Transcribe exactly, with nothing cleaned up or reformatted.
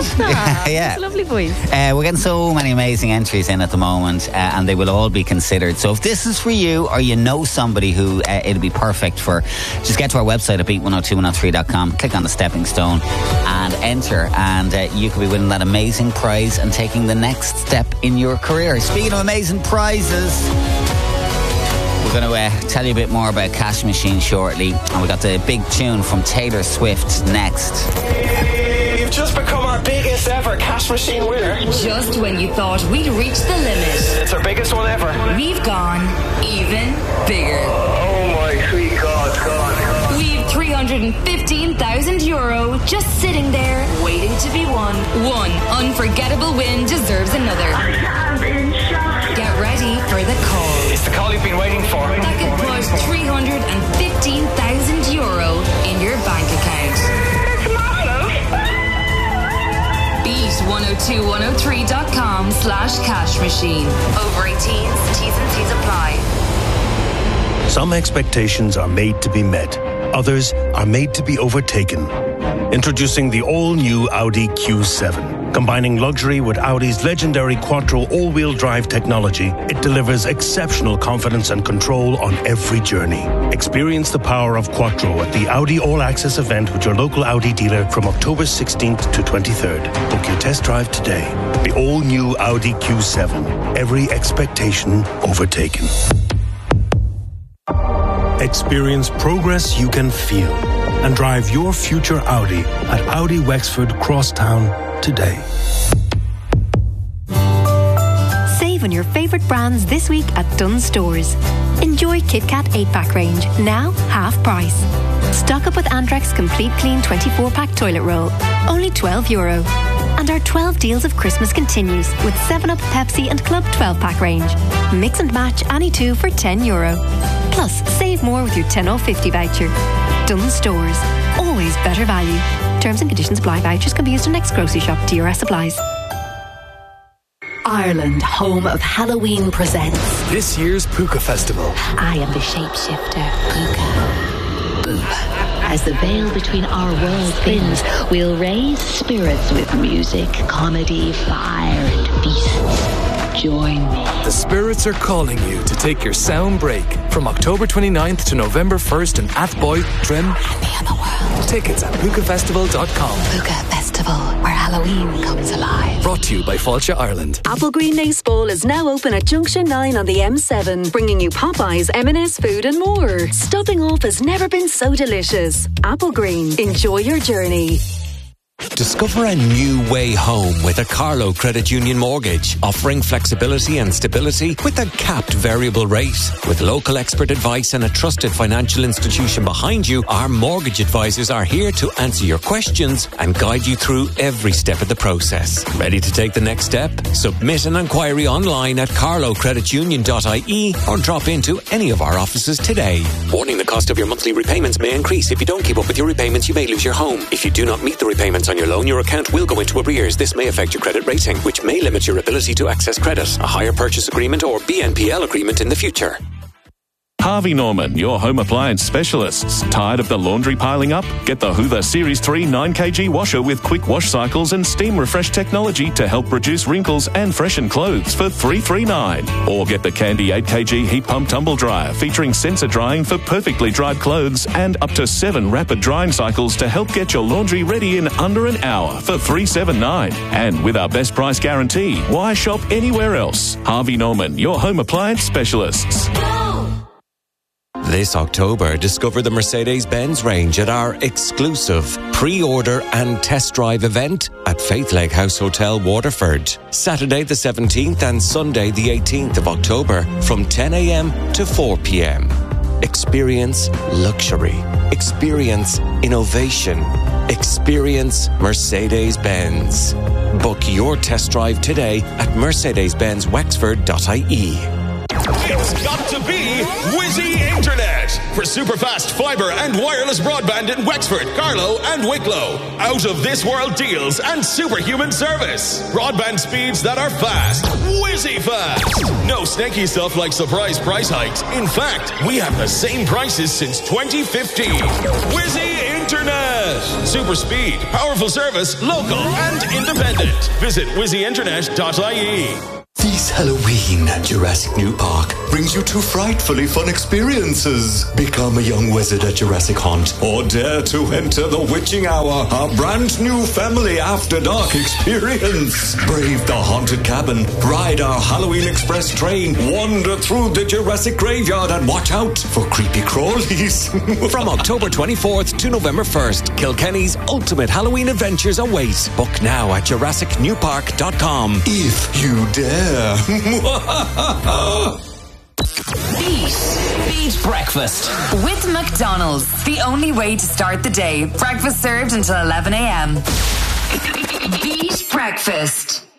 Ah, yeah. That's a lovely voice. Uh, we're getting so many amazing entries in at the moment, uh, and they will all be considered. So if this is for you, or you know somebody who uh, it'll be perfect for, just get to our website at beat one oh two one oh three dot com, click on the stepping stone and enter, and uh, you could be winning that amazing prize and taking the next step in your career. Speaking of amazing prizes, we're going to uh, tell you a bit more about Cash Machine shortly, and we got the big tune from Taylor Swift next. You've just become our biggest ever Cash Machine winner. Just when you thought we'd reached the limit, It's our biggest one ever. we've gone even bigger. Oh my sweet God, God, God. We've three hundred fifteen thousand euro just sitting there waiting to be won. One unforgettable win deserves another. Get ready for the call. It's the call you've been waiting for. That could put three hundred fifteen thousand euro in your bank account. beat one oh two one oh three dot com slash cash machine. Over eighteens, T's and C's apply. Some expectations are made to be met. Others are made to be overtaken. Introducing the all-new Audi Q seven. Combining luxury with Audi's legendary Quattro all-wheel drive technology, it delivers exceptional confidence and control on every journey. Experience the power of Quattro at the Audi All-Access event with your local Audi dealer from October sixteenth to twenty-third. Book your test drive today. The all-new Audi Q seven. Every expectation overtaken. Experience progress you can feel and drive your future Audi at Audi Wexford Crosstown today. Save on your favourite brands this week at Dunnes Stores. Enjoy KitKat eight pack range, now half price. Stock up with Andrex Complete Clean twenty-four pack toilet roll, only twelve euro. And our twelve deals of Christmas continues with seven up, Pepsi and Club twelve pack range. Mix and match any two for ten euro. Plus, save more with your ten off fifty voucher. Dunnes Stores. Always better value. Terms and conditions apply. Vouchers can be used in next grocery shop. D R S applies. Ireland, home of Halloween, presents this year's Puka Festival. I am the shapeshifter, Puka. Boop. As the veil between our worlds thins, we'll raise spirits with music, comedy, fire, and beasts. Join me. The spirits are calling you to take your sound break from October twenty-ninth to November first in Athboy, Trim. And the other world. Tickets at puka festival dot com. Puka Festival, where Halloween comes alive. Brought to you by Fáilte Ireland. Apple Green Nace Bowl is now open at Junction nine on the M seven, bringing you Popeyes, M and S food and more. Stopping off has never been so delicious. Apple Green. Enjoy your journey. Discover a new way home with a Carlow Credit Union mortgage, offering flexibility and stability with a capped variable rate. With local expert advice and a trusted financial institution behind you, our mortgage advisors are here to answer your questions and guide you through every step of the process. Ready to take the next step? Submit an inquiry online at carlow credit union dot I E or drop into any of our offices today. Warning: the cost of your monthly repayments may increase. If you don't keep up with your repayments, you may lose your home. If you do not meet the repayments on your loan, your account will go into arrears. This may affect your credit rating, which may limit your ability to access credit, a hire purchase agreement or B N P L agreement in the future. Harvey Norman, your home appliance specialists. Tired of the laundry piling up? Get the Hoover Series three nine kilogram washer with quick wash cycles and steam refresh technology to help reduce wrinkles and freshen clothes for three hundred thirty-nine dollars. Or get the Candy eight kilogram heat pump tumble dryer featuring sensor drying for perfectly dried clothes and up to seven rapid drying cycles to help get your laundry ready in under an hour for three hundred seventy-nine dollars. And with our best price guarantee, why shop anywhere else? Harvey Norman, your home appliance specialists. This October, discover the Mercedes-Benz range at our exclusive pre-order and test drive event at Faith Lake House Hotel, Waterford. Saturday the seventeenth and Sunday the eighteenth of October from ten a.m. to four p.m. Experience luxury. Experience innovation. Experience Mercedes-Benz. Book your test drive today at mercedes benz wexford dot I E. It's got to be Whizzy Internet for super fast fibre and wireless broadband in Wexford, Carlow and Wicklow. Out of this world deals and superhuman service. Broadband speeds that are fast. Whizzy fast. No snaky stuff like surprise price hikes. In fact, we have the same prices since twenty fifteen. Whizzy Internet. Internet. Super speed, powerful service, local and independent. Visit wizzy internet dot I E. This Halloween at Jurassic New Park brings you two frightfully fun experiences. Become a young wizard at Jurassic Hunt or dare to enter the Witching Hour, our brand new family after dark experience. Brave the haunted cabin, ride our Halloween Express train, wander through the Jurassic graveyard and watch out for creepy crawlies. From October twenty-fourth to November first, Kilkenny's ultimate Halloween adventures await. Book now at jurassic new park dot com. If you dare. Beat. Beat breakfast. With McDonald's. The only way to start the day. Breakfast served until eleven a.m. Beat breakfast.